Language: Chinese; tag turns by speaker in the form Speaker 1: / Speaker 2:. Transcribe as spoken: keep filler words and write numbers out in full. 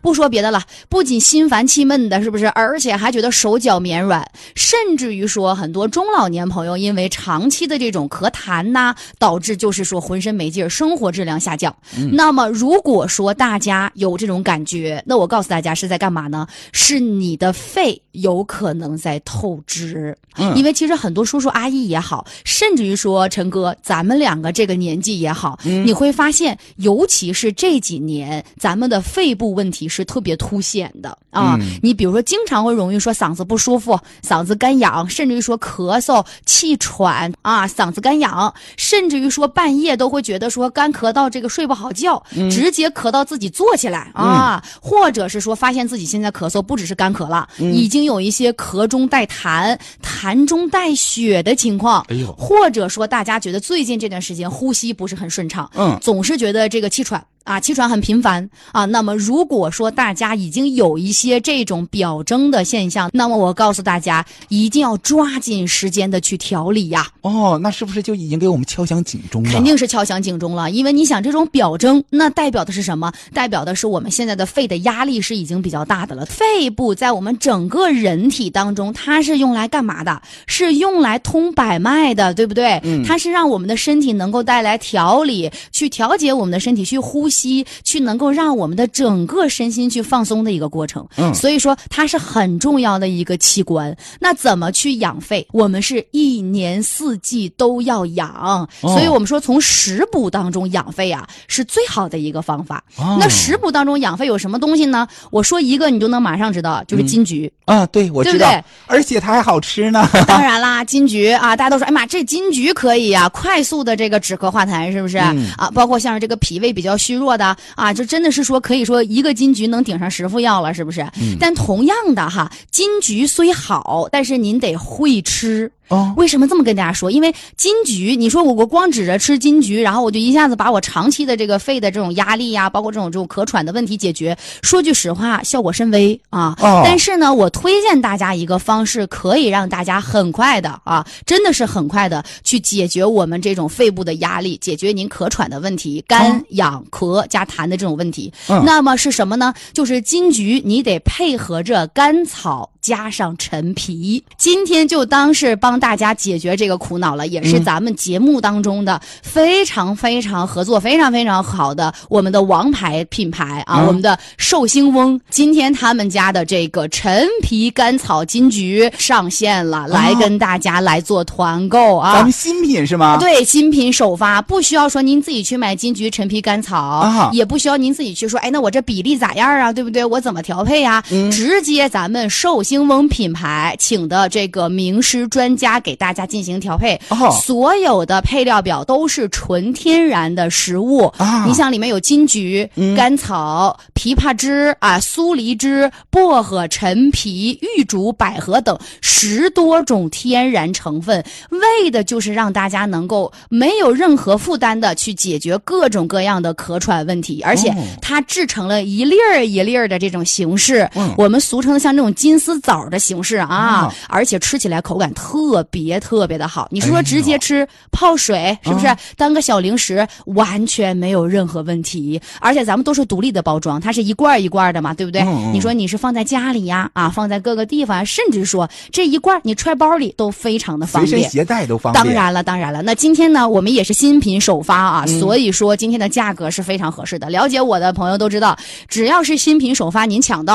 Speaker 1: 不说别的了，不仅心烦气闷的，是不是？而且还觉得手脚绵软，甚至于说很多中老年朋友因为长期的这种咳痰呐、啊，导致就是说浑身没劲儿，生活质量下降。嗯、那么如果说大家有这种感觉，那我告诉大家是在干嘛呢？是你的肺有可能在透支。嗯、因为其实很多叔叔阿姨也好，甚至于说陈哥咱们两个这个年纪也好、嗯、你会发现尤其是这几年咱们的肺部问题是特别凸显的啊、嗯！你比如说经常会容易说嗓子不舒服，嗓子干痒，甚至于说咳嗽气喘啊，嗓子干痒，甚至于说半夜都会觉得说干咳到这个睡不好觉、嗯、直接咳到自己坐起来啊、嗯、或者是说发现自己现在咳嗽不只是干咳了、嗯、已经有一些咳中带痰痰中带血的情况，哎呦，或者说大家觉得最近这段时间呼吸不是很顺畅，嗯，总是觉得这个气喘啊，气喘很频繁啊。那么如果说大家已经有一些这种表征的现象，那么我告诉大家一定要抓紧时间的去调理呀。
Speaker 2: 哦，那是不是就已经给我们敲响警钟了？
Speaker 1: 肯定是敲响警钟了，因为你想这种表征，那代表的是什么？代表的是我们现在的肺的压力是已经比较大的了。肺部在我们整个人体当中，它是用来干嘛的？是用来通百脉的，对不对？嗯，它是让我们的身体能够带来调理，去调节我们的身体，去呼吸，去能够让我们的整个身心去放松的一个过程。嗯，所以说它是很重要的一个器官。那怎么去养肺？我们是一年四季都要养，哦、所以我们说从食补当中养肺啊是最好的一个方法。哦、那食补当中养肺有什么东西呢？我说一个你就能马上知道，就是金桔。
Speaker 2: 嗯、啊，对，我知道，对不对？而且它还好吃呢。
Speaker 1: 当然啦，金桔啊，大家都说，哎妈，这金桔可以啊，快速的这个止咳化痰，是不是？嗯、啊，包括像是这个脾胃比较虚弱的啊，就真的是说可以说一个金桔能顶上十副药了，是不是？嗯、但同样的哈，金桔虽好，但是您得会吃。哦，为什么这么跟大家说？因为金桔，你说我我光指着吃金桔，然后我就一下子把我长期的这个肺的这种压力呀、啊，包括这种这种咳喘的问题解决，说句实话，效果甚微啊。哦、但是呢，我推荐大家一个方式，可以让大家很快的啊，真的是很快的去解决我们这种肺部的压力，解决您咳喘的问题，干痒咳加痰的这种问题。嗯、那么是什么呢？就是金桔，你得配合着甘草加上陈皮。今天就当是帮大家解决这个苦恼了，也是咱们节目当中的非常非常合作非常非常好的我们的王牌品牌啊，嗯、我们的寿星翁，今天他们家的这个陈皮甘草金桔上线了，来跟大家来做团购啊。
Speaker 2: 咱们新品是吗？
Speaker 1: 对，新品首发，不需要说您自己去买金桔陈皮甘草，啊、也不需要您自己去说，哎，那我这比例咋样啊？对不对？我怎么调配啊？嗯、直接咱们寿星翁品牌请的这个名师专家给大家进行调配，哦、所有的配料表都是纯天然的食物。啊、你像里面有金桔、嗯、甘草、枇杷枝啊、苏梨枝、薄荷、陈皮、玉竹、百合等十多种天然成分，为的就是让大家能够没有任何负担的去解决各种各样的咳喘问题，而且它制成了一粒儿一粒儿的这种形式，嗯、我们俗称的像这种金丝枣的形式啊，哦、而且吃起来口感特别特别的好。你说直接吃、哎、泡水是不是、哦、当个小零食完全没有任何问题，而且咱们都是独立的包装，它是一罐一罐的嘛，对不对？嗯、你说你是放在家里呀，啊，放在各个地方，甚至说这一罐你揣包里都非常的方便，
Speaker 2: 随身携带都方便。
Speaker 1: 当然了当然了，那今天呢我们也是新品首发啊，嗯、所以说今天的价格是非常合适的。了解我的朋友都知道，只要是新品首发您抢到